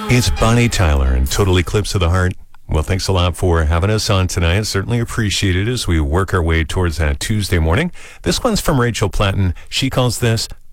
It's Bonnie Tyler and Total Eclipse of the Heart. Well, thanks a lot for having us on tonight. Certainly appreciate it as we work our way towards that Tuesday morning. This one's from Rachel Platten. She calls this